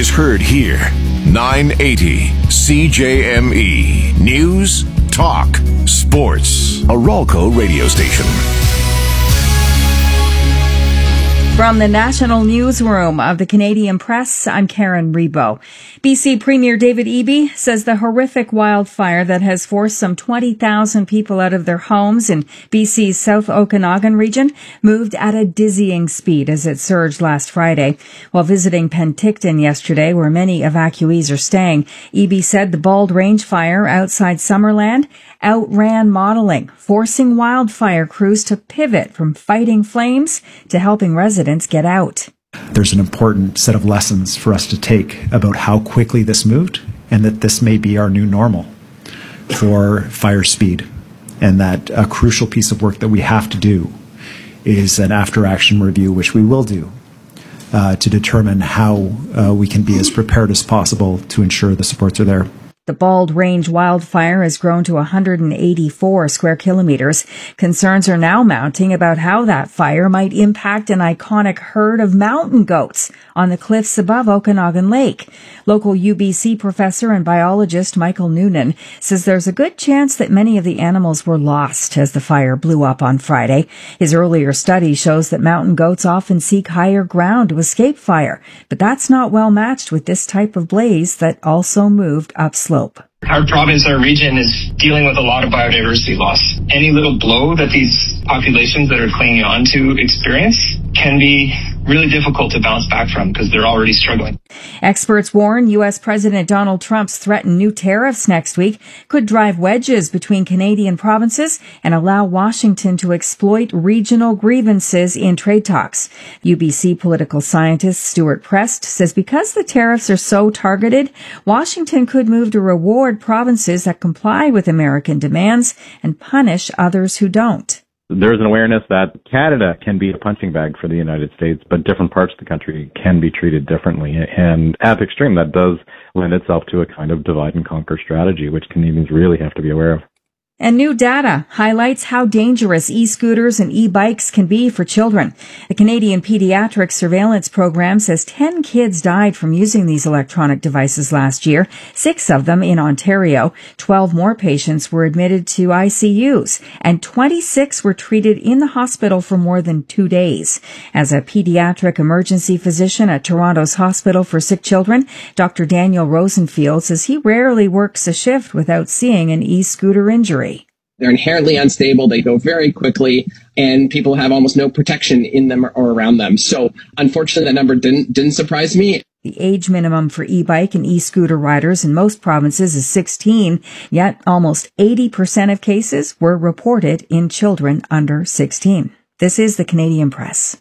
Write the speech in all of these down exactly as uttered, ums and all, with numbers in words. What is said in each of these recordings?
is heard here. nine eighty C J M E. News, talk, sports. A Ralco radio station. From the National Newsroom of the Canadian Press, I'm Karen Rebo. B C Premier David Eby says the horrific wildfire that has forced some twenty thousand people out of their homes in B C's South Okanagan region moved at a dizzying speed as it surged last Friday. While visiting Penticton yesterday, where many evacuees are staying, Eby said the Bald Range fire outside Summerland outran modeling, forcing wildfire crews to pivot from fighting flames to helping residents get out. There's an important set of lessons for us to take about how quickly this moved, and that this may be our new normal for fire speed, and that a crucial piece of work that we have to do is an after-action review, which we will do, uh, to determine how uh, we can be as prepared as possible to ensure the supports are there. The Bald Range wildfire has grown to one hundred eighty-four square kilometers. Concerns are now mounting about how that fire might impact an iconic herd of mountain goats on the cliffs above Okanagan Lake. Local U B C professor and biologist Michael Noonan says there's a good chance that many of the animals were lost as the fire blew up on Friday. His earlier study shows that mountain goats often seek higher ground to escape fire, but that's not well matched with this type of blaze that also moved upslope. Our province, our region is dealing with a lot of biodiversity loss. Any little blow that these populations that are clinging on to experience can be really difficult to bounce back from because they're already struggling. Experts warn U S President Donald Trump's threatened new tariffs next week could drive wedges between Canadian provinces and allow Washington to exploit regional grievances in trade talks. U B C political scientist Stuart Prest says because the tariffs are so targeted, Washington could move to reward provinces that comply with American demands and punish others who don't. There's an awareness that Canada can be a punching bag for the United States, but different parts of the country can be treated differently. And at the extreme, that does lend itself to a kind of divide and conquer strategy, which Canadians really have to be aware of. And new data highlights how dangerous e-scooters and e-bikes can be for children. The Canadian Pediatric Surveillance Program says ten kids died from using these electronic devices last year, six of them in Ontario. twelve more patients were admitted to I C Us, and twenty-six were treated in the hospital for more than two days. As a pediatric emergency physician at Toronto's Hospital for Sick Children, Doctor Daniel Rosenfield says he rarely works a shift without seeing an e-scooter injury. They're inherently unstable. They go very quickly, and people have almost no protection in them or around them. So, unfortunately, that number didn't didn't surprise me. The age minimum for e-bike and e-scooter riders in most provinces is sixteen, yet almost eighty percent of cases were reported in children under sixteen. This is the Canadian Press.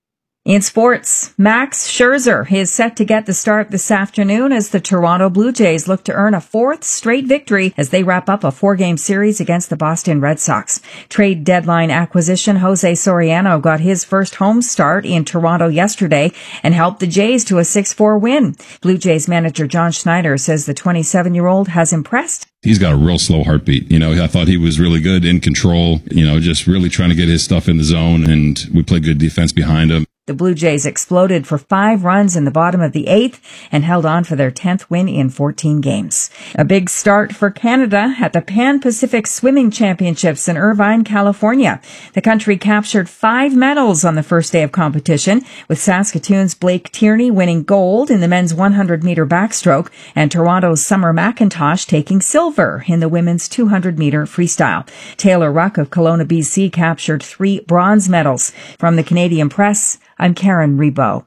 In sports, Max Scherzer is set to get the start this afternoon as the Toronto Blue Jays look to earn a fourth straight victory as they wrap up a four-game series against the Boston Red Sox. Trade deadline acquisition Jose Soriano got his first home start in Toronto yesterday and helped the Jays to a six four win. Blue Jays manager John Schneider says the twenty-seven-year-old has impressed. He's got a real slow heartbeat. You know, I thought he was really good, in control, you know, just really trying to get his stuff in the zone, and we played good defense behind him. The Blue Jays exploded for five runs in the bottom of the eighth and held on for their tenth win in fourteen games. A big start for Canada at the Pan-Pacific Swimming Championships in Irvine, California. The country captured five medals on the first day of competition, with Saskatoon's Blake Tierney winning gold in the men's one hundred meter backstroke and Toronto's Summer McIntosh taking silver in the women's two hundred meter freestyle. Taylor Ruck of Kelowna, B C captured three bronze medals. From the Canadian Press, I'm Karen Rebo.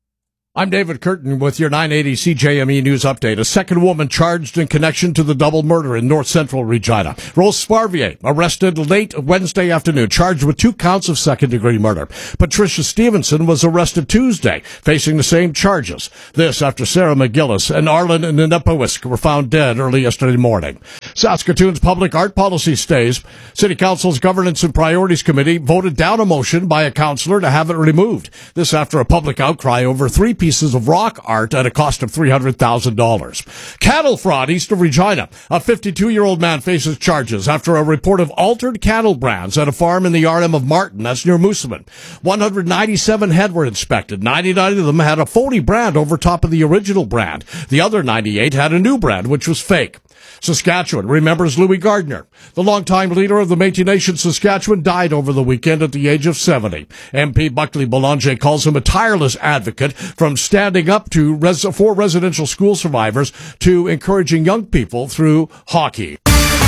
I'm David Curtin with your nine eighty C J M E News Update. A second woman charged in connection to the double murder in North Central Regina. Rose Sparvier arrested late Wednesday afternoon, charged with two counts of second-degree murder. Patricia Stevenson was arrested Tuesday, facing the same charges. This after Sarah McGillis and Arlen Nenepowisk were found dead early yesterday morning. Saskatoon's public art policy stays. City Council's Governance and Priorities Committee voted down a motion by a councillor to have it removed. This after a public outcry over three pieces of rock art at a cost of three hundred thousand dollars. Cattle fraud east of Regina. A fifty-two-year-old man faces charges after a report of altered cattle brands at a farm in the R M of Martin. That's near Moosomin. one hundred ninety-seven head were inspected. ninety-nine of them had a phony brand over top of the original brand. The other ninety-eight had a new brand, which was fake. Saskatchewan remembers Louis Gardner. The longtime leader of the Métis Nation Saskatchewan died over the weekend at the age of seventy. M P Buckley Boulanger calls him a tireless advocate, from standing up to res- for residential school survivors to encouraging young people through hockey.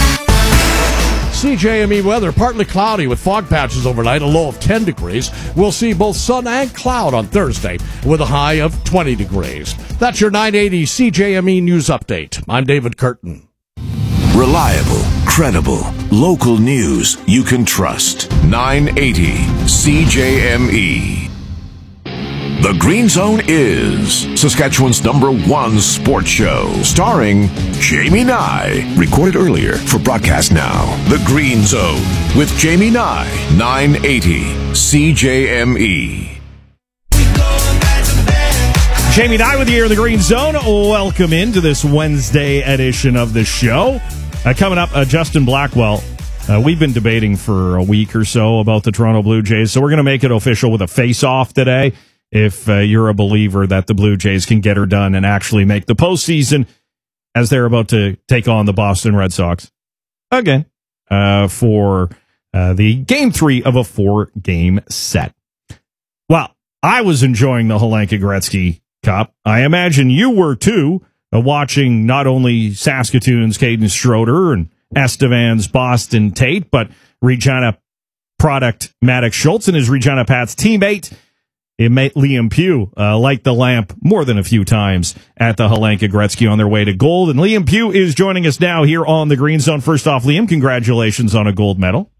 C J M E weather, partly cloudy with fog patches overnight, a low of ten degrees. We'll see both sun and cloud on Thursday with a high of twenty degrees. That's your nine eighty C J M E News Update. I'm David Curtin. Reliable, credible, local news you can trust. nine eighty C J M E. The Green Zone is Saskatchewan's number one sports show, starring Jamie Nye. Recorded earlier for broadcast now. The Green Zone with Jamie Nye. nine eighty C J M E. Jamie Nye with you in the Green Zone. Welcome into this Wednesday edition of the show. Uh, coming up, uh, Justin Blackwell. Uh, we've been debating for a week or so about the Toronto Blue Jays, so we're going to make it official with a face-off today. If uh, you're a believer that the Blue Jays can get her done and actually make the postseason, as they're about to take on the Boston Red Sox again uh, for uh, the game three of a four-game set. Well, I was enjoying the Hlinka Gretzky Cup. I imagine you were too, uh, watching not only Saskatoon's Caden Schroeder and Estevan's Boston Tate, but Regina product Maddox Schultz and his Regina Pats teammate, Liam Pugh, uh, light the lamp more than a few times at the Hlinka Gretzky on their way to gold. And Liam Pugh is joining us now here on the Green Zone. First off, Liam, congratulations on a gold medal.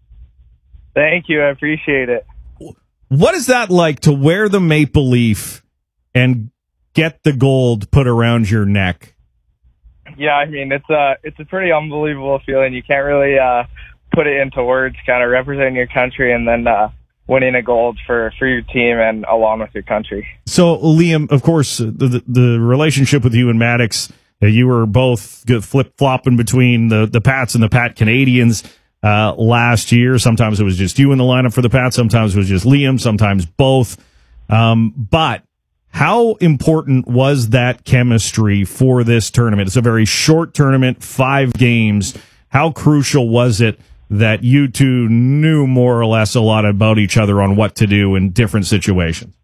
Thank you. I appreciate it. What is that like to wear the maple leaf and get the gold put around your neck? Yeah, I mean, it's a, it's a pretty unbelievable feeling. You can't really uh, put it into words, kind of representing your country and then uh, winning a gold for, for your team and along with your country. So, Liam, of course, the, the, the relationship with you and Maddox, uh, you were both flip-flopping between the, the Pats and the Pat Canadians uh, last year. Sometimes it was just you in the lineup for the Pats. Sometimes it was just Liam. Sometimes both. Um, but how important was that chemistry for this tournament? It's a very short tournament, five games. How crucial was it that you two knew more or less a lot about each other on what to do in different situations?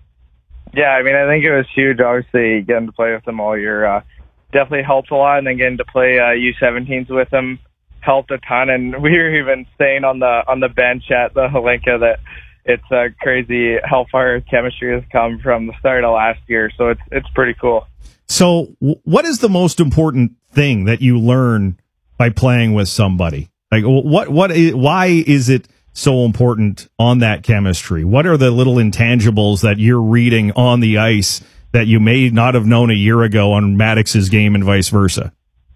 Yeah, I mean, I think it was huge. Obviously, getting to play with them all year uh, definitely helped a lot, and then getting to play uh, U seventeens with them helped a ton. And we were even saying on the on the bench at the Hlinka that it's uh, crazy how far chemistry has come from the start of last year. So it's it's pretty cool. So, what is the most important thing that you learn by playing with somebody? Like, what, what, why is it so important on that chemistry? What are the little intangibles that you're reading on the ice that you may not have known a year ago on Maddox's game and vice versa?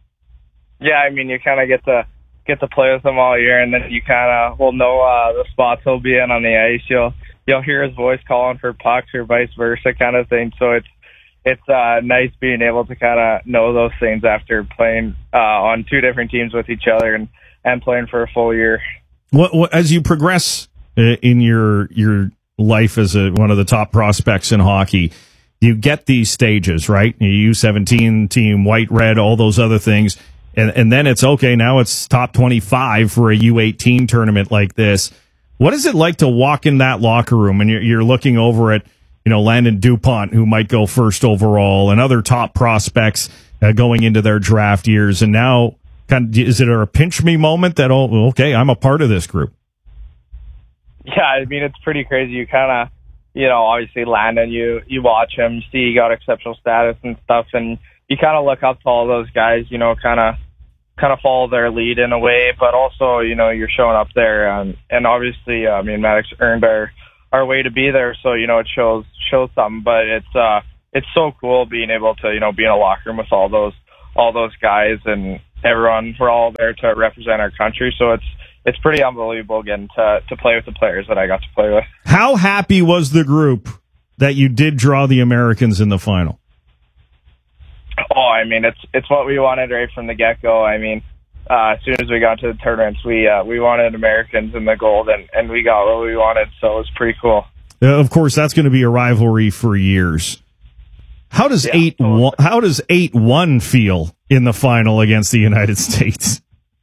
Yeah, I mean, you kind of get to get to play with him all year, and then you kind of will know uh, the spots he'll be in on the ice. You'll you'll hear his voice calling for pucks or vice versa, kind of thing. So it's it's uh, nice being able to kind of know those things after playing uh, on two different teams with each other and. and playing for a full year. What, what, as you progress uh, in your your life as a, one of the top prospects in hockey, you get these stages, right? U seventeen team, white, red, all those other things, and, and then it's okay, now it's top twenty-five for a U eighteen tournament like this. What is it like to walk in that locker room and you're, you're looking over at, you know, Landon DuPont, who might go first overall, and other top prospects uh, going into their draft years, and now kind of, is it a pinch me moment that, oh, okay, I'm a part of this group? Yeah, I mean, it's pretty crazy. You kind of, you know, obviously Landon, you, you watch him, see he got exceptional status and stuff, and you kind of look up to all those guys, you know, kind of kind of follow their lead in a way, but also, you know, you're showing up there, um, and obviously, I mean, Maddox earned our, our way to be there, so, you know, it shows shows something, but it's uh it's so cool being able to, you know, be in a locker room with all those all those guys and everyone. We're all there to represent our country, so it's it's pretty unbelievable getting to to play with the players that I got to play with. How happy was the group that you did draw the Americans in the final? Oh, I mean, it's it's what we wanted right from the get-go. I mean, uh, as soon as we got to the tournaments, we uh, we wanted Americans in the gold, and, and we got what we wanted, so it was pretty cool. Uh, of course, that's going to be a rivalry for years. How does Yeah, eight totally. one, how does eight one feel in the final against the United States?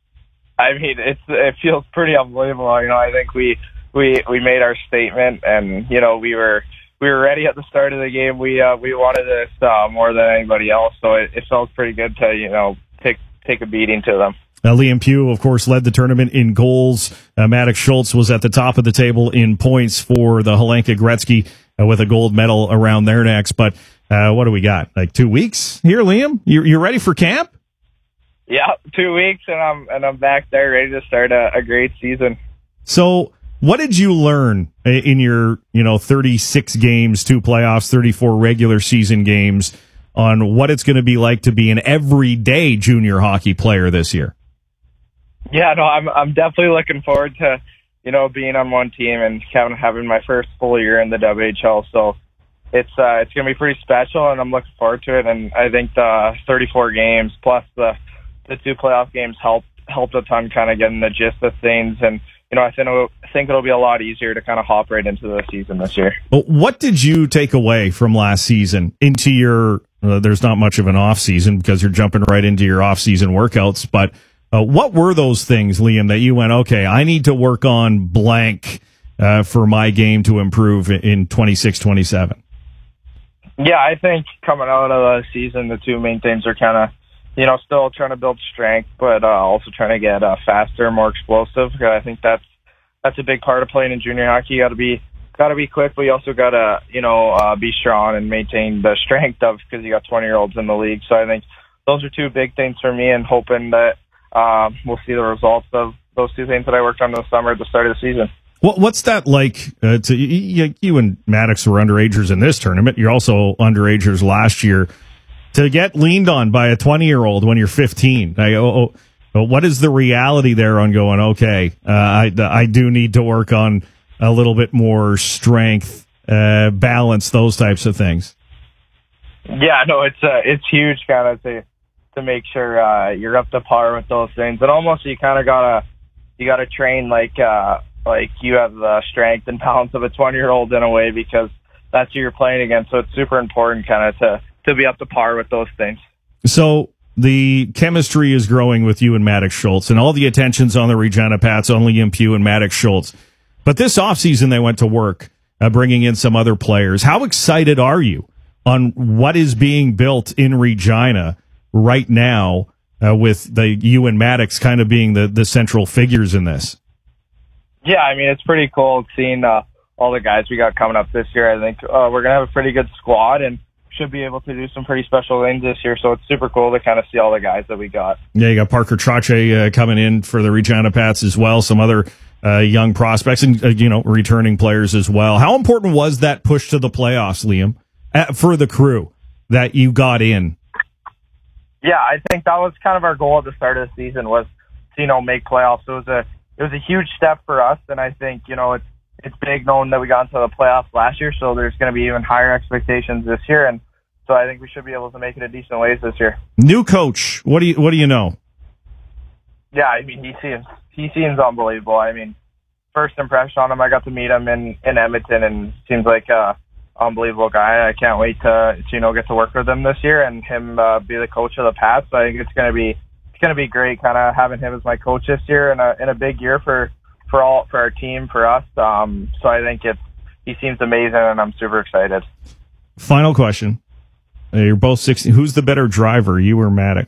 I mean, it's it feels pretty unbelievable. You know, I think we we we made our statement, and you know, we were we were ready at the start of the game. We uh, we wanted this uh, more than anybody else, so it, it felt pretty good to you know take take a beating to them. Uh, Liam Pugh, of course, led the tournament in goals. Uh, Maddox Schultz was at the top of the table in points for the Helenka Gretzky uh, with a gold medal around their necks. But uh, what do we got? Like two weeks here, Liam? You you ready for camp? Yeah, two weeks, and I'm and I'm back there ready to start a, a great season. So, what did you learn in your, you know, thirty-six games, two playoffs, thirty-four regular season games on what it's going to be like to be an everyday junior hockey player this year? Yeah, no, I'm I'm definitely looking forward to you know being on one team and having having my first full year in the W H L. So it's uh, it's gonna be pretty special, and I'm looking forward to it. And I think the thirty-four games plus the the two playoff games helped helped a ton, kind of getting the gist of things. And you know, I think it'll, I think it'll be a lot easier to kind of hop right into the season this year. But what did you take away from last season into your? Uh, there's not much of an off season because you're jumping right into your off season workouts. But uh, what were those things, Liam, that you went, okay, I need to work on blank uh, for my game to improve in twenty-six twenty-seven? Yeah, I think coming out of the season, the two main things are kind of, you know, still trying to build strength, but uh, also trying to get uh, faster, more explosive. I think that's that's a big part of playing in junior hockey. You got to be got to be quick, but you also got to, you know, uh, be strong and maintain the strength of because you got twenty year olds in the league. So I think those are two big things for me, and hoping that um, we'll see the results of those two things that I worked on in the summer at the start of the season. What, what's that like? Uh, to you, you and Maddox were underagers in this tournament. You're also underagers last year. To get leaned on by a twenty-year-old when you're fifteen, I, oh, oh, what is the reality there on going, okay, uh, I, I do need to work on a little bit more strength, uh, balance, those types of things? Yeah, no, it's uh, it's huge kind of to to make sure uh, you're up to par with those things. And almost you kind of gotta you gotta train like uh, like you have the strength and balance of a twenty-year-old in a way, because that's who you're playing against. So it's super important kind of to to be up to par with those things. So the chemistry is growing with you and Maddox Schultz, and all the attention's on the Regina Pats, on Liam Pugh and Maddox Schultz. But this offseason they went to work, uh, bringing in some other players. How excited are you on what is being built in Regina right now uh, with the you and Maddox kind of being the, the central figures in this? Yeah, I mean, it's pretty cool seeing uh, all the guys we got coming up this year. I think uh, we're going to have a pretty good squad, and should be able to do some pretty special things this year, so it's super cool to kind of see all the guys that we got. Yeah, you got Parker Trache uh, coming in for the Regina Pats as well, some other uh, young prospects and, uh, you know, returning players as well. How important was that push to the playoffs, Liam, uh, for the crew that you got in? Yeah, I think that was kind of our goal at the start of the season, was to, you know, make playoffs. It was a it was a huge step for us, and I think, you know, it's It's big knowing that we got into the playoffs last year, so there's going to be even higher expectations this year, and so I think we should be able to make it a decent ways this year. New coach, what do you what do you know? Yeah, I mean, he seems he seems unbelievable. I mean, first impression on him, I got to meet him in, in Edmonton, and seems like a unbelievable guy. I can't wait to, to you know get to work with him this year and him uh, be the coach of the Pats. So I think it's going to be it's going to be great, kind of having him as my coach this year, in a in a big year for. for all for our team, for us. Um, so I think it's he seems amazing, and I'm super excited. Final question. Uh, you're both sixteen. Who's the better driver, you or Maddox?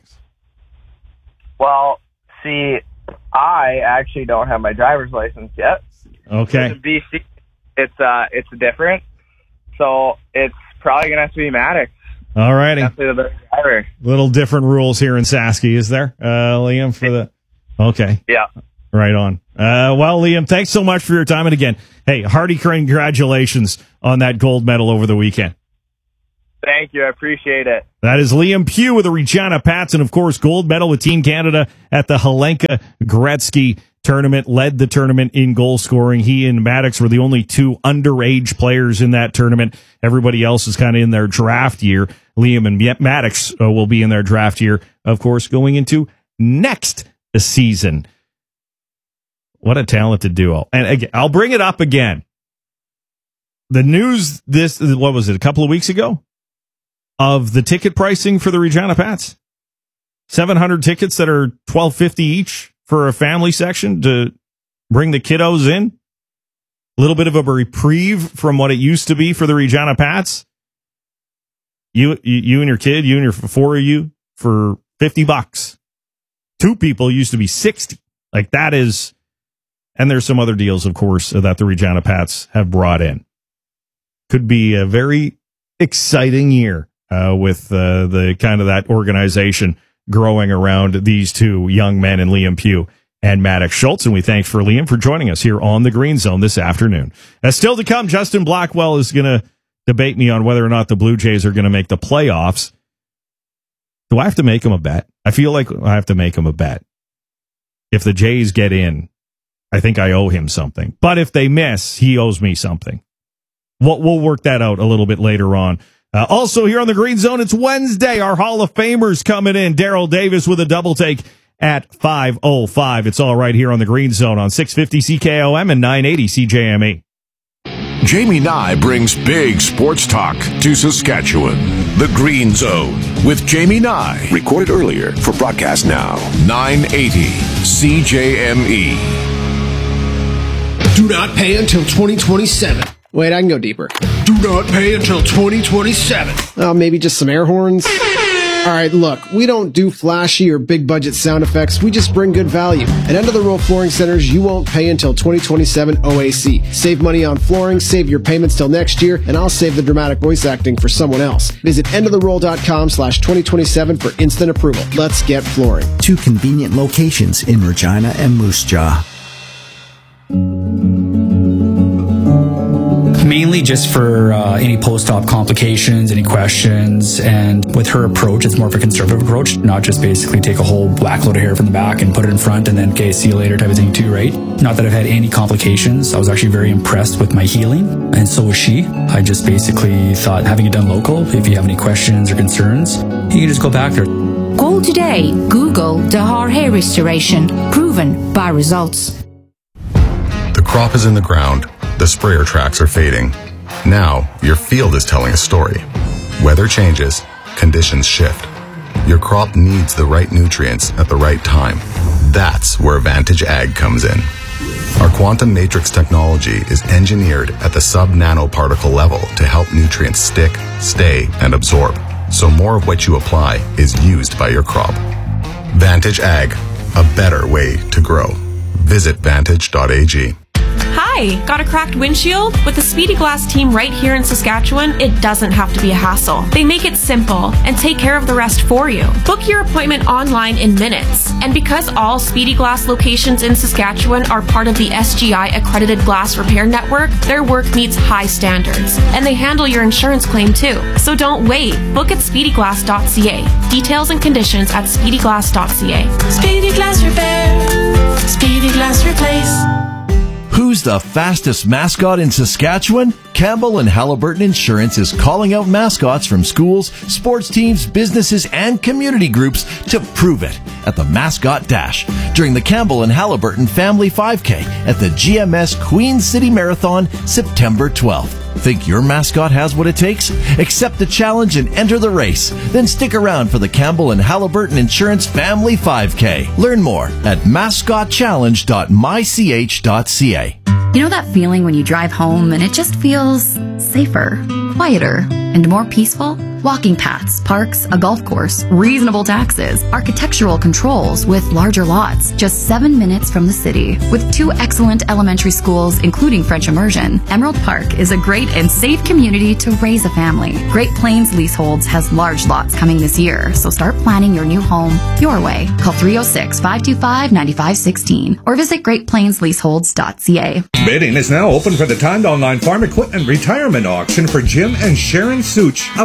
Well, see, I actually don't have my driver's license yet. Okay. In B C, it's uh, it's different. So it's probably gonna have to be Maddox. All righty. Definitely the better driver. Little different rules here in Sasky, is there, uh, Liam? For the okay. Yeah. Right on. Uh, well, Liam, thanks so much for your time. And again, hey, hearty congratulations on that gold medal over the weekend. Thank you. I appreciate it. That is Liam Pugh with the Regina Pats, and of course, gold medal with Team Canada at the Helenka Gretzky tournament, led the tournament in goal scoring. He and Maddox were the only two underage players in that tournament. Everybody else is kind of in their draft year. Liam and Maddox uh, will be in their draft year, of course, going into next season. What a talented duo. And again, I'll bring it up again. The news this, what was it, a couple of weeks ago? Of the ticket pricing for the Regina Pats. seven hundred tickets that are twelve fifty each for a family section to bring the kiddos in. A little bit of a reprieve from what it used to be for the Regina Pats. You, you, you and your kid, you and your four of you for fifty bucks. Two people used to be sixty. Like that is, and there's some other deals, of course, that the Regina Pats have brought in. Could be a very exciting year uh, with uh, the kind of that organization growing around these two young men in Liam Pugh and Maddox Schultz. And we thank for Liam for joining us here on the Green Zone this afternoon. As still to come, Justin Blackwell is going to debate me on whether or not the Blue Jays are going to make the playoffs. Do I have to make him a bet? I feel like I have to make him a bet. If the Jays get in, I think I owe him something. But if they miss, he owes me something. We'll, we'll work that out a little bit later on. Uh, also here on the Green Zone, it's Wednesday. Our Hall of Famers coming in. Daryl Davis with a double take at five oh five. It's all right here on the Green Zone on six fifty C K O M and nine eighty C J M E. Jamie Nye brings big sports talk to Saskatchewan. The Green Zone with Jamie Nye. Recorded earlier for broadcast now. nine eighty C J M E. Do not pay until twenty twenty-seven. Wait, I can go deeper. Do not pay until twenty twenty-seven. Oh, maybe just some air horns? All right, look, we don't do flashy or big budget sound effects. We just bring good value. At End of the Row Flooring Centers, you won't pay until twenty twenty-seven O A C. Save money on flooring, save your payments till next year, and I'll save the dramatic voice acting for someone else. Visit endoftheroll.com slash 2027 for instant approval. Let's get flooring. Two convenient locations in Regina and Moose Jaw. Mainly just for uh, any post-op complications, any questions, and with her approach, it's more of a conservative approach, not just basically take a whole whack load of hair from the back and put it in front and then, okay, see you later type of thing too, right? Not that I've had any complications. I was actually very impressed with my healing, and so was she. I just basically thought, having it done local, if you have any questions or concerns, you can just go back there. Call today. Google Dahar Hair Restoration. Proven by results. The crop is in the ground. The sprayer tracks are fading. Now, your field is telling a story. Weather changes, conditions shift. Your crop needs the right nutrients at the right time. That's where Vantage Ag comes in. Our quantum matrix technology is engineered at the sub-nanoparticle level to help nutrients stick, stay, and absorb, so more of what you apply is used by your crop. Vantage Ag, a better way to grow. Visit vantage dot a g. Hi, got a cracked windshield? With the Speedy Glass team right here in Saskatchewan, it doesn't have to be a hassle. They make it simple and take care of the rest for you. Book your appointment online in minutes. And because all Speedy Glass locations in Saskatchewan are part of the S G I accredited glass repair network, their work meets high standards. And they handle your insurance claim too. So don't wait. Book at speedy glass dot c a. Details and conditions at speedy glass dot c a. Speedy Glass Repair. Speedy Glass Replace. Who's the fastest mascot in Saskatchewan? Campbell and Halliburton Insurance is calling out mascots from schools, sports teams, businesses, and community groups to prove it at the Mascot Dash during the Campbell and Halliburton Family five K at the G M S Queen City Marathon, September twelfth. Think your mascot has what it takes? Accept the challenge and enter the race. Then stick around for the Campbell and Halliburton Insurance Family five K. Learn more at mascot challenge dot my c h dot c a. You know that feeling when you drive home and it just feels safer, quieter, and more peaceful? Walking paths, parks, a golf course, reasonable taxes, architectural controls with larger lots, just seven minutes from the city. With two excellent elementary schools, including French immersion, Emerald Park is a great and safe community to raise a family. Great Plains Leaseholds has large lots coming this year, so start planning your new home your way. Call three oh six, five two five, nine five one six or visit great plains leaseholds dot c a. Bidding is now open for the timed online farm equipment retirement auction for Jim and Sharon Such of Kipling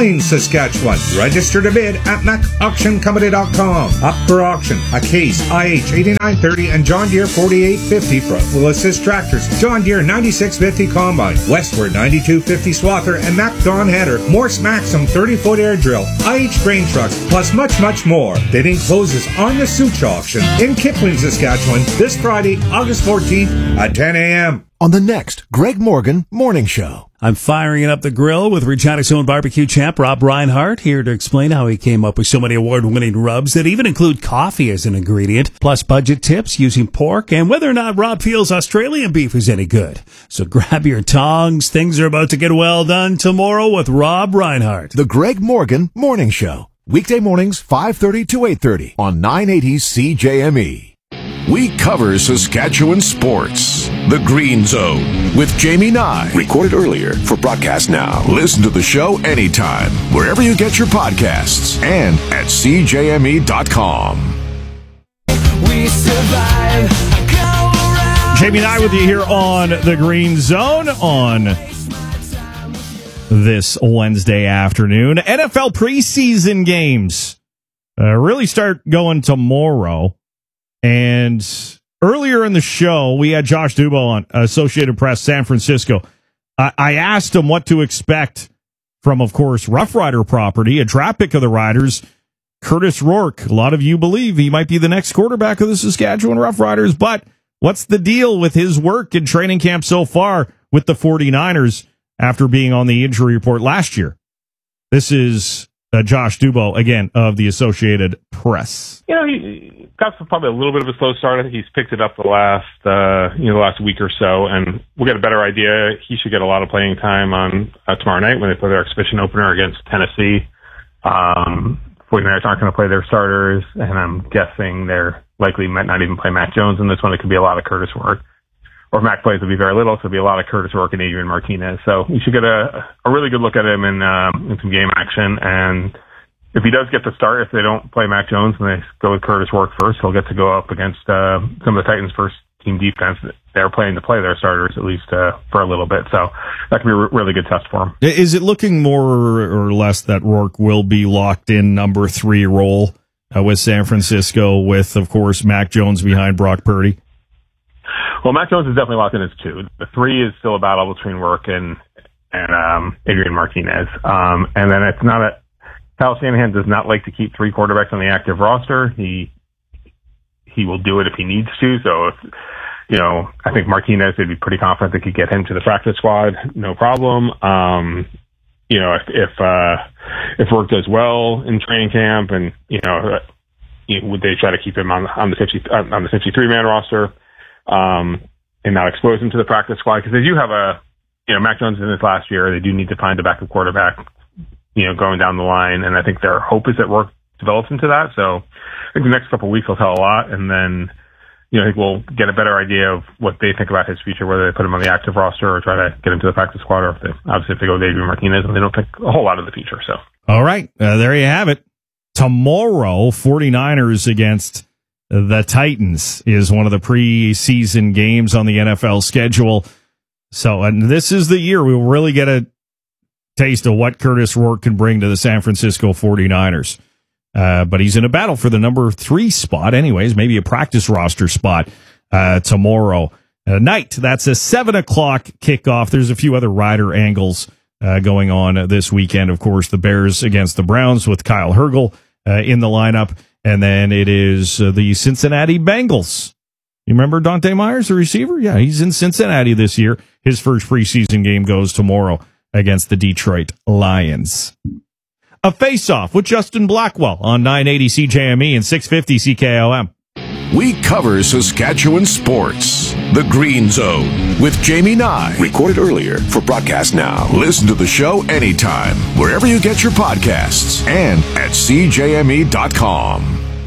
Kipling, Saskatchewan. Register to bid at mac auction company dot com. Up for auction, a Case I H eighty-nine thirty and John Deere forty-eight fifty from Will Assist Tractors, John Deere ninety-six fifty Combine, Westward ninety-two fifty Swather, and Mac Dawn Header, Morse Maxim thirty-foot air drill, I H grain trucks, plus much, much more. Bidding closes on the Such auction in Kipling, Saskatchewan, this Friday, August fourteenth at ten a.m. On the next Greg Morgan Morning Show. I'm firing up the grill with Regina's own barbecue champ, Rob Reinhardt, here to explain how he came up with so many award-winning rubs that even include coffee as an ingredient, plus budget tips using pork, and whether or not Rob feels Australian beef is any good. So grab your tongs. Things are about to get well done tomorrow with Rob Reinhardt. The Greg Morgan Morning Show. Weekday mornings, five thirty to eight thirty on nine eighty C J M E. We cover Saskatchewan sports. The Green Zone with Jamie Nye. Recorded earlier for broadcast now. Listen to the show anytime, wherever you get your podcasts, and at c j m e dot com. We survive. Jamie Nye with you here on The Green Zone on this Wednesday afternoon. N F L preseason games uh, really start going tomorrow. And earlier in the show, we had Josh Dubow on Associated Press, San Francisco. I, I asked him what to expect from, of course, Rough Rider property, a draft pick of the Riders, Curtis Rourke. A lot of you believe he might be the next quarterback of the Saskatchewan Rough Riders, but what's the deal with his work in training camp so far with the 49ers after being on the injury report last year? This is uh, Josh Dubow, again, of the Associated Press. You know, he got probably a little bit of a slow start. I think he's picked it up the last, uh, you know, the last week or so, and we'll get a better idea. He should get a lot of playing time on uh, tomorrow night when they play their exhibition opener against Tennessee. Um, 49ers aren't going to play their starters, and I'm guessing they're likely might not even play Mac Jones in this one. It could be a lot of Curtis Rourke. Or if Mac plays, it'll be very little, so it'll be a lot of Curtis Rourke and Adrian Martinez. So you should get a, a really good look at him in, um, in some game action, and if he does get the start, if they don't play Mac Jones and they go with Curtis Rourke first, he'll get to go up against uh, some of the Titans' first team defense. They're planning to play their starters at least uh, for a little bit, so that could be a re- really good test for him. Is it looking more or less that Rourke will be locked in number three role uh, with San Francisco, with, of course, Mac Jones behind Brock Purdy? Well, Mac Jones is definitely locked in as two. The three is still a battle between Rourke and and um, Adrian Martinez, um, and then it's not a. Kyle Shanahan does not like to keep three quarterbacks on the active roster. He he will do it if he needs to. So, if, you know, I think Martinez, they'd be pretty confident they could get him to the practice squad, no problem. Um, you know, if if, uh, if Rourke does well in training camp, and you know, you know, would they try to keep him on on the fifty on the fifty-three man roster, um, and not expose him to the practice squad? Because they do have a, you know, Mac Jones in this last year. They do need to find a backup quarterback, you know, going down the line. And I think their hope is that Rourke develops into that. So I think the next couple of weeks will tell a lot. And then, you know, I think we'll get a better idea of what they think about his future, whether they put him on the active roster or try to get him to the practice squad, or if they, obviously if they go with Adrian Martinez, and they don't think a whole lot of the future. So, all right, uh, there you have it. Tomorrow, 49ers against the Titans is one of the preseason games on the N F L schedule. So, and this is the year we will really get a taste of what Curtis Rourke can bring to the San Francisco 49ers. Uh, but he's in a battle for the number three spot anyways, maybe a practice roster spot uh, tomorrow uh, night. That's a seven o'clock kickoff. There's a few other Rider angles uh, going on this weekend. Of course, the Bears against the Browns with Kyle Hergel uh, in the lineup. And then it is uh, the Cincinnati Bengals. You remember Dante Myers, the receiver? Yeah, he's in Cincinnati this year. His first preseason game goes tomorrow against the Detroit Lions. A face-off with Justin Blackwell on nine eighty C J M E and six fifty C K O M. We cover Saskatchewan sports. The Green Zone with Jamie Nye. Recorded earlier for broadcast now. Listen to the show anytime, wherever you get your podcasts, and at c j m e dot com.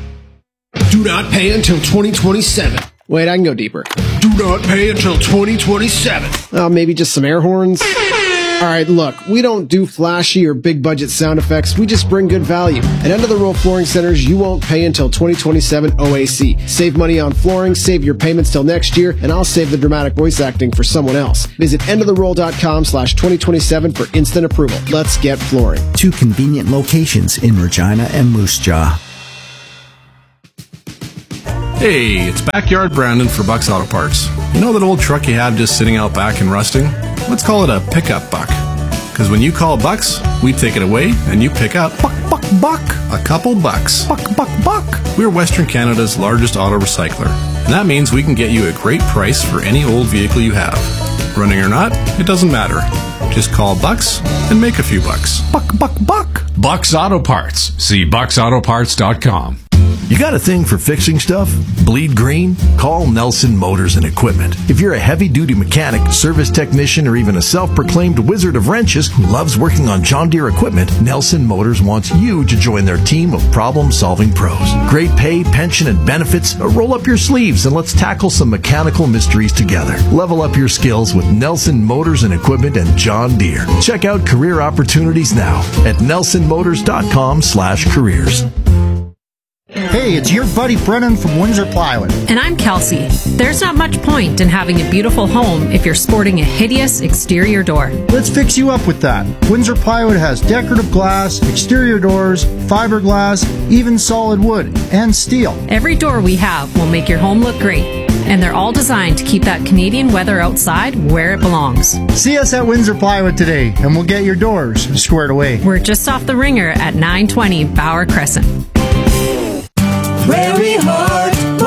Do not pay until twenty twenty-seven. Wait, I can go deeper. Do not pay until twenty twenty-seven. Oh, maybe just some air horns. All right, look, we don't do flashy or big budget sound effects. We just bring good value. At End of the Roll Flooring Centers, you won't pay until twenty twenty-seven O A C. Save money on flooring, save your payments till next year, and I'll save the dramatic voice acting for someone else. Visit endoftheroll.com slash 2027 for instant approval. Let's get flooring. Two convenient locations in Regina and Moose Jaw. Hey, it's Backyard Brandon for Buck's Auto Parts. You know that old truck you have just sitting out back and rusting? Let's call it a pickup buck. Because when you call Bucks, we take it away and you pick up buck, buck, buck, a couple bucks. Buck, buck, buck. We're Western Canada's largest auto recycler. And that means we can get you a great price for any old vehicle you have. Running or not, it doesn't matter. Just call Bucks and make a few bucks. Buck, buck, buck. Bucks Auto Parts. See bucks auto parts dot com. You got a thing for fixing stuff? Bleed green? Call Nelson Motors and Equipment. If you're a heavy-duty mechanic, service technician, or even a self-proclaimed wizard of wrenches who loves working on John Deere equipment, Nelson Motors wants you to join their team of problem-solving pros. Great pay, pension, and benefits. Roll up your sleeves and let's tackle some mechanical mysteries together. Level up your skills with Nelson Motors and Equipment and John Deere. Check out career opportunities now at nelson motors dot com slash careers. Hey, it's your buddy Brennan from Windsor Plywood. And I'm Kelsey. There's not much point in having a beautiful home if you're sporting a hideous exterior door. Let's fix you up with that. Windsor Plywood has decorative glass, exterior doors, fiberglass, even solid wood, and steel. Every door we have will make your home look great. And they're all designed to keep that Canadian weather outside where it belongs. See us at Windsor Plywood today, and we'll get your doors squared away. We're just off the Ringer at nine twenty Bauer Crescent. Prairie Heart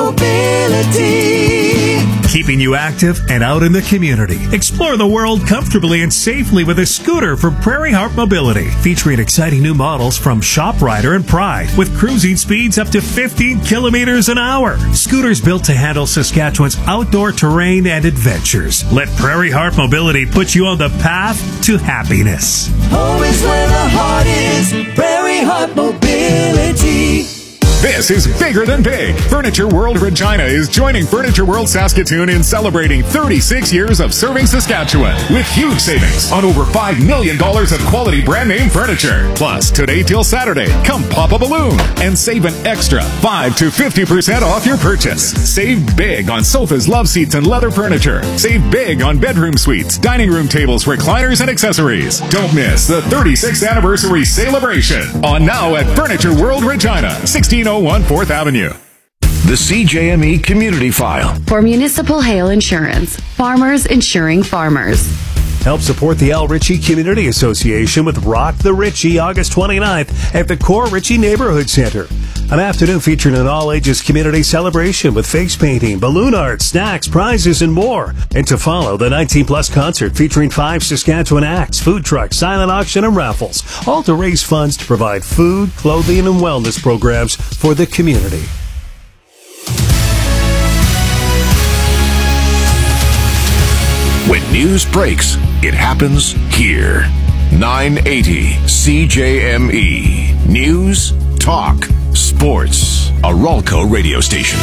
Mobility. Keeping you active and out in the community. Explore the world comfortably and safely with a scooter from Prairie Heart Mobility. Featuring exciting new models from ShopRider and Pride with cruising speeds up to fifteen kilometers an hour. Scooters built to handle Saskatchewan's outdoor terrain and adventures. Let Prairie Heart Mobility put you on the path to happiness. Home is where the heart is. Prairie Heart Mobility. This is bigger than big. Furniture World Regina is joining Furniture World Saskatoon in celebrating thirty-six years of serving Saskatchewan with huge savings on over five million dollars of quality brand name furniture. Plus, today till Saturday, come pop a balloon and save an extra five to fifty percent off your purchase. Save big on sofas, love seats, and leather furniture. Save big on bedroom suites, dining room tables, recliners, and accessories. Don't miss the thirty-sixth anniversary celebration on now at Furniture World Regina, sixteen oh one fourth Avenue. The C J M E Community File. For Municipal Hail Insurance, farmers insuring farmers. Help support the Al Ritchie Community Association with Rock the Ritchie August twenty-ninth at the Core Ritchie Neighborhood Center. An afternoon featuring an all-ages community celebration with face painting, balloon art, snacks, prizes, and more. And to follow, the nineteen plus concert featuring five Saskatchewan acts, food trucks, silent auction, and raffles, all to raise funds to provide food, clothing, and wellness programs for the community. When news breaks, it happens here. nine eighty C J M E. News, talk, sports. A Ralco radio station.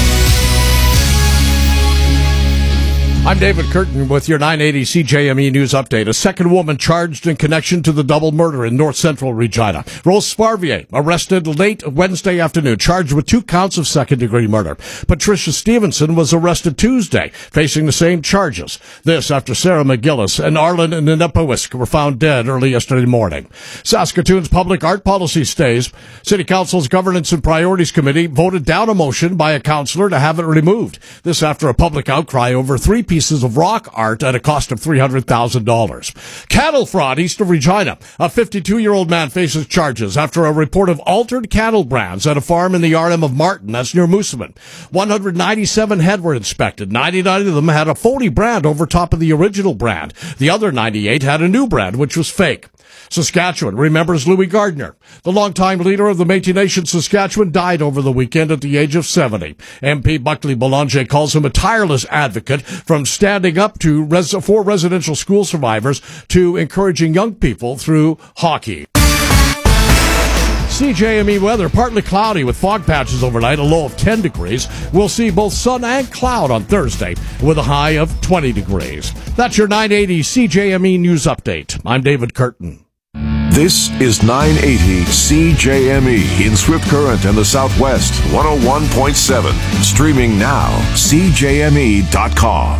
I'm David Curtin with your nine eighty C J M E News Update. A second woman charged in connection to the double murder in North Central Regina. Rose Sparvier arrested late Wednesday afternoon, charged with two counts of second-degree murder. Patricia Stevenson was arrested Tuesday, facing the same charges. This after Sarah McGillis and Arlen Nenepawisk were found dead early yesterday morning. Saskatoon's public art policy stays. City Council's Governance and Priorities Committee voted down a motion by a councillor to have it removed. This after a public outcry over three pieces pieces of rock art at a cost of three hundred thousand dollars. Cattle fraud east of Regina. A fifty-two-year-old man faces charges after a report of altered cattle brands at a farm in the R M of Martin. That's near Moosomin. one hundred ninety-seven head were inspected. ninety-nine of them had a phony brand over top of the original brand. The other ninety-eight had a new brand, which was fake. Saskatchewan remembers Louis Gardner. The longtime leader of the Métis Nation Saskatchewan died over the weekend at the age of seventy. M P Buckley Boulanger calls him a tireless advocate, from standing up to res- for residential school survivors to encouraging young people through hockey. C J M E weather, partly cloudy with fog patches overnight, a low of ten degrees. We'll see both sun and cloud on Thursday with a high of twenty degrees. That's your nine eighty C J M E News Update. I'm David Curtin. This is nine eighty C J M E in Swift Current and the Southwest, one oh one point seven. Streaming now, C J M E dot com.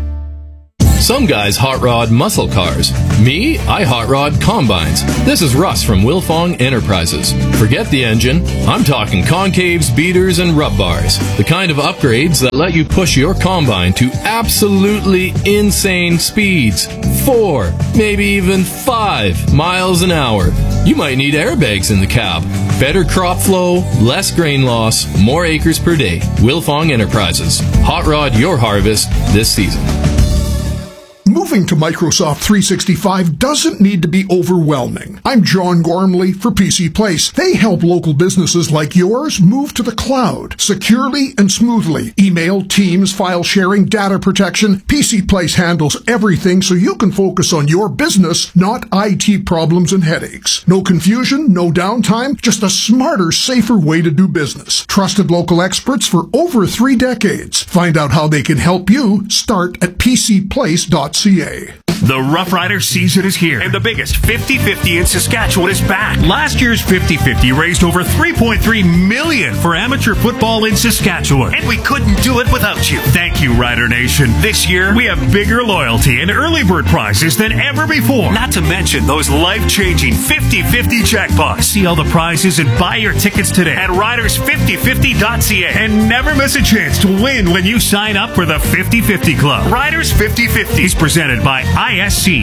Some guys hot rod muscle cars. Me, I hot rod combines. This is Russ from Wilfong Enterprises. Forget the engine. I'm talking concaves, beaters, and rub bars. The kind of upgrades that let you push your combine to absolutely insane speeds. Four, maybe even five miles an hour. You might need airbags in the cab. Better crop flow, less grain loss, more acres per day. Wilfong Enterprises. Hot rod your harvest this season. Moving to Microsoft three sixty-five doesn't need to be overwhelming. I'm John Gormley for P C Place. They help local businesses like yours move to the cloud securely and smoothly. Email, Teams, file sharing, data protection. P C Place handles everything so you can focus on your business, not I T problems and headaches. No confusion, no downtime, just a smarter, safer way to do business. Trusted local experts for over three decades. Find out how they can help you. Start at p c place dot c a. The Rough Rider season is here, and the biggest fifty fifty in Saskatchewan is back. Last year's fifty fifty raised over three point three million dollars for amateur football in Saskatchewan, and we couldn't do it without you. Thank you, Rider Nation. This year, we have bigger loyalty and early bird prizes than ever before, not to mention those life-changing fifty fifty jackpots. See all the prizes and buy your tickets today at riders fifty fifty dot c a, and never miss a chance to win when you sign up for the fifty fifty Club. Riders fifty fifty is presented by I S C.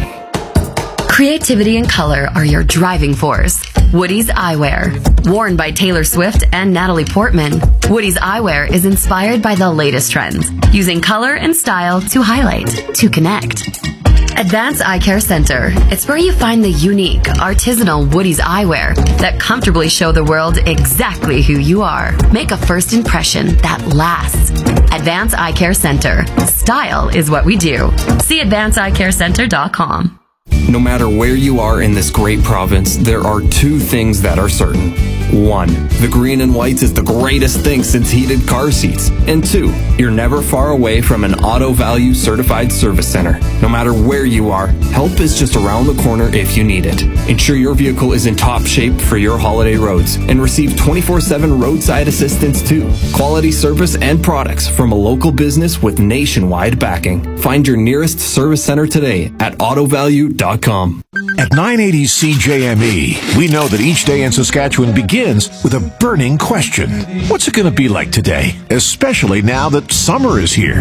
Creativity and color are your driving force. Woody's Eyewear. Worn by Taylor Swift and Natalie Portman, Woody's Eyewear is inspired by the latest trends, using color and style to highlight, to connect. Advanced Eye Care Center. It's where you find the unique, artisanal Woody's eyewear that comfortably show the world exactly who you are. Make a first impression that lasts. Advanced Eye Care Center. Style is what we do. See advanced eye care center dot com. No matter where you are in this great province, there are two things that are certain. One, the green and whites is the greatest thing since heated car seats. And two, you're never far away from an Auto Value certified service center. No matter where you are, help is just around the corner if you need it. Ensure your vehicle is in top shape for your holiday roads and receive twenty-four seven roadside assistance too. Quality service and products from a local business with nationwide backing. Find your nearest service center today at auto value dot com. At nine eighty C J M E, we know that each day in Saskatchewan begins with a burning question. What's it going to be like today? Especially now that summer is here.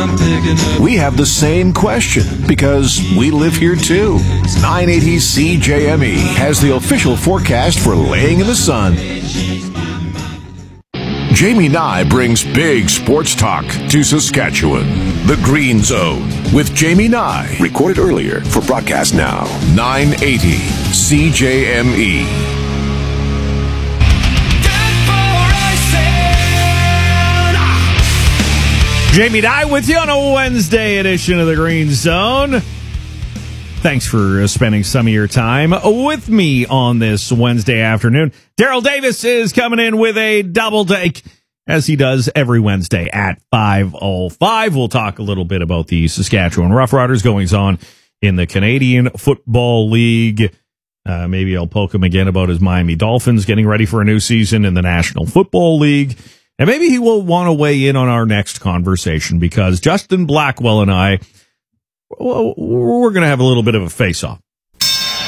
We have the same question because we live here too. nine eighty C J M E has the official forecast for laying in the sun. Jamie Nye brings big sports talk to Saskatchewan. The Green Zone with Jamie Nye. Recorded earlier for broadcast now. nine eighty C J M E. Jamie Nye with you on a Wednesday edition of the Green Zone. Thanks for spending some of your time with me on this Wednesday afternoon. Daryl Davis is coming in with a double take, as he does every Wednesday at five oh five. We'll talk a little bit about the Saskatchewan Roughriders goings on in the Canadian Football League. Uh, maybe I'll poke him again about his Miami Dolphins getting ready for a new season in the National Football League. And maybe he will want to weigh in on our next conversation because Justin Blackwell and I, well, we're going to have a little bit of a face-off